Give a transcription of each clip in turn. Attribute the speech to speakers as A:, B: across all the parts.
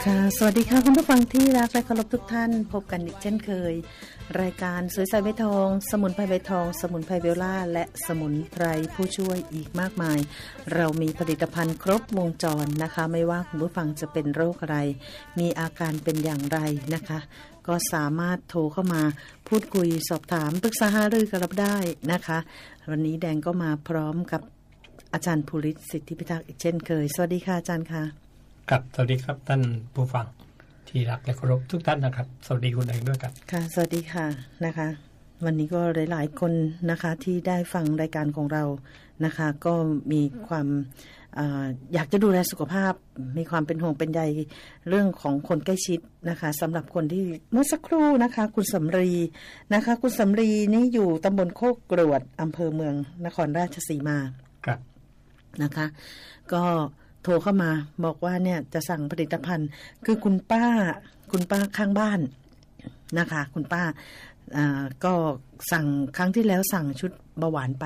A: ค่ะสวัสดีค่ะคุณผู้ฟังที่รักและเคารพทุกท่านพบกันอีกเช่นเคยรายการสวยใสใบทองสมุนไพรใบทองสมุนไพรเบลล่าและสมุนไพรผู้ช่วยอีกมากมายเรามีผลิตภัณฑ์ครบวงจรนะคะไม่ว่าคุณผู้ฟังจะเป็นโรคอะไรมีอาการเป็นอย่างไรนะคะก็สามารถโทรเข้ามาพูดคุยสอบถามปรึกษาหารือกับเราได้นะคะวันนี้แดงก็มาพร้อมกับอาจารย์ภูริศสิทธิพิทักษ์อีกเช่นเคยสวัสดีค่ะอาจารย์ค่ะ
B: ครับสวัสดีครับท่านผู้ฟังที่รักและเคารพทุกท่านนะครับสวัสดีคุณเองด้วยครับ
A: ค่ะสวัสดีค่ะนะคะวันนี้ก็หลายๆคนนะคะที่ได้ฟังรายการของเรานะคะก็มีความอยากจะดูแลสุขภาพมีความเป็นห่วงเป็นใยเรื่องของคนใกล้ชิดนะคะสำหรับคนที่เมื่อสักครู่นะคะคุณสำรีนะคะคุณสำรีนี่อยู่ตำบลโคกกรวดอำเภอเมืองนครราชสีมา
B: ครับ
A: นะคะก็โทรเข้ามาบอกว่าเนี่ยจะสั่งผลิตภัณฑ์คือคุณป้าข้างบ้านนะคะคุณป้าก็สั่งครั้งที่แล้วสั่งชุดเบาหวานไป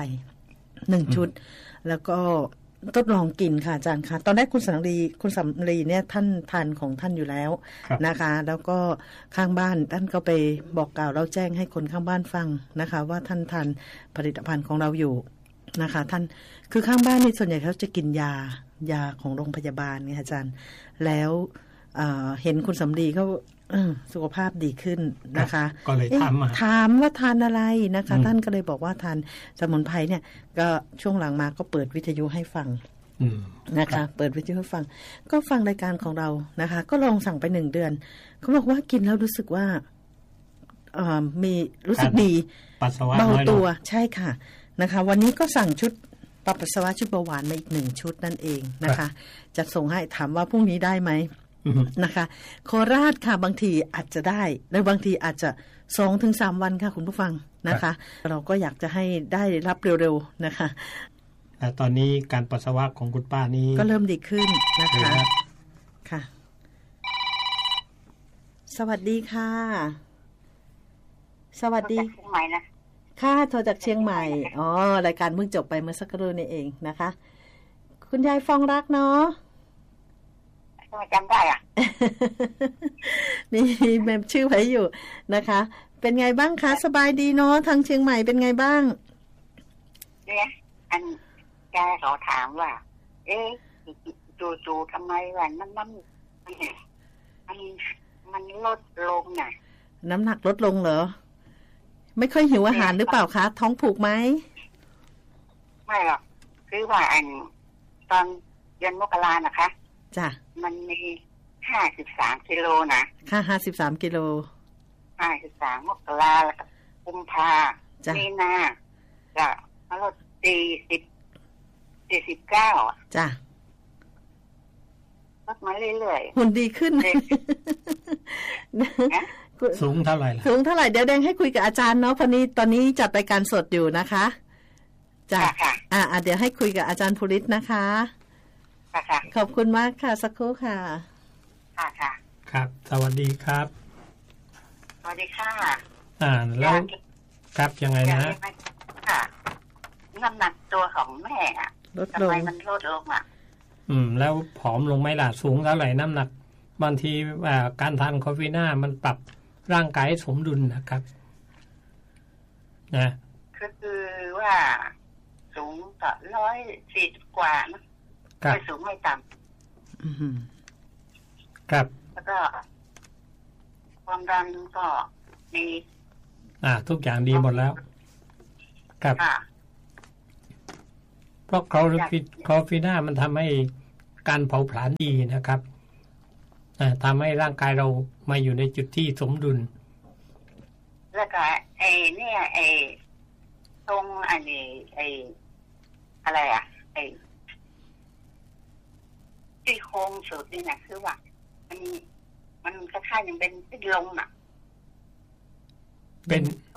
A: 1ชุดแล้วก็ทดลองกินค่ะอาจารย์คะตอนแรกคุณสำลีเนี่ยท่านทานของท่านอยู่แล้วนะคะแล้วก็ข้างบ้านท่านก็ไปบอกกล่าวเราแจ้งให้คนข้างบ้านฟังนะคะว่าท่านทานผลิตภัณฑ์ของเราอยู่นะคะท่านคือข้างบ้านนี่ส่วนใหญ่เขาจะกินยาของโรงพยาบาลไงอาจารย์แล้วเห็นคุณสำลีเขาสุขภาพดีขึ้นนะคะ
B: ก็เลย
A: ถามว่าทานอะไรนะคะท่านก็เลยบอกว่าทานสมุนไพรเนี่ยก็ช่วงหลังมาก็เปิดวิทยุให้ฟังนะคะเปิดวิทยุให้ฟังก็ฟังรายการของเรานะคะก็ลองสั่งไป1 เดือนเขาบอกว่ากินแล้วรู้สึกว่ามีรู้สึกดีเบาตัวใช่ค่ะนะคะวันนี้ก็สั่งชุดปัสสาวะชุดเบาหวานมาอีก1 ชุดนั่นเองนะคะจะส่งให้ถามว่าพรุ่งนี้ได้ไหมนะคะโคราชค่ะบางทีอาจจะได้และบางทีอาจจะ 2-3 วันค่ะคุณผู้ฟังนะคะเราก็อยากจะให้ได้รับเร็วๆนะคะ
B: แต่ตอนนี้การปัสสาวะของคุณป้านี้
A: ก็เริ่มดีขึ้นนะคะค่ะสวัสดีค่ะสวัสดีค่ะโทรจากเชียงใหม่อ๋อรายการเพิ่งจบไปเมื่อสักครู่นี้เองนะคะคุณยายฟองรักเนาะ
C: จำได้อ่ะ
A: มีเมมชื่อไว้อยู่นะคะเป็นไงบ้างคะสบายดีเนาะทางเชียงใหม่เป็นไงบ้าง
C: เนี่ยอันแกเขาถามว่าเอ๊ะจู่ๆทำไมวันมันลดลงน่ะ
A: น้ำหนักลดลงเหรอไม่ค่อยหิวอาหารหรือเปล่าคะท้องผูกไหม
C: ไม่หรอกคือว่าอันตอนเดือนมกรานะคะ
A: จ้ะ
C: มันมี53 กิโลนะ
A: ค่ะ53 กิโล
C: 53มกราแล้วก็กุมภามีนาจะมาลด49อ่ะ
A: จ้ะ
C: ลดมาเรื่อย
A: ๆหุ่นดีขึ้น
B: สูงเท่าไหร่ล่ะ
A: สูงเท่าไหร่เดี๋ยวแดงให้คุยกับอาจารย์เนาะพอนี้ตอนนี้จัดรายการสดอยู่นะคะจ้ะเดี๋ยวให้คุยกับอาจารย์ภูริศนะคะขอบคุณมากค่ะสักครู่ค่ะ
C: ค่ะ
B: ครับสวัสดีครับ
C: สวัสดีค่ะ
B: แล้วครับยังไงนะ
C: ค่ะน้ำหนักตัวของแม่อ่ะทำไมมันลดลงอ่ะ
B: แล้วผอมลงไหมล่ะสูงเท่าไหร่น้ำหนักบางทีการทานคอฟฟีน่ามันปรับร่างกายสมดุลนะครับนะ
C: คือว่าสูงต่อ140 กว่านะไม่สูงไม่ต่
B: ำครับ
C: แล้วก็ความดันก็มี
B: ทุกอย่างดีหมดแล้วครับเพราะคอฟฟีน่ามันทำให้การเผาผลาญดีนะครับทำให้ร่างกายเรามาอยู่ในจุดที่สมดุล
C: แล้วก็ตรงอันนี้อะไรอ่ะที่โครงสุดนี่นะคือว่ามันคล้ายๆอย่างเป็นลมอ่ะ
B: เป็น